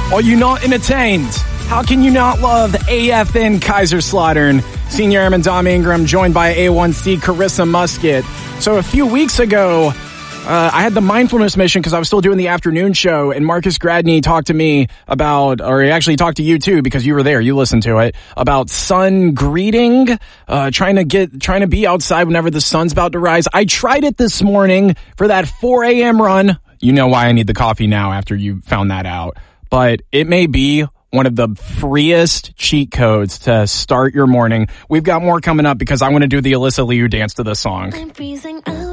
Are you not entertained? How can you not love AFN Kaiserslautern? Senior Airman Dom Ingram joined by A1C Carissa Musket. So a few weeks ago, I had the mindfulness mission because I was still doing the afternoon show, and Marcus Gradney talked to me about, or he actually talked to you too because you were there, you listened to it, about sun greeting, trying to be outside whenever the sun's about to rise. I tried it this morning for that 4 a.m. run. You know why I need the coffee now after you found that out. But it may be one of the freest cheat codes to start your morning. We've got more coming up because I want to do the Alyssa Liu dance to this song. I'm freezing out.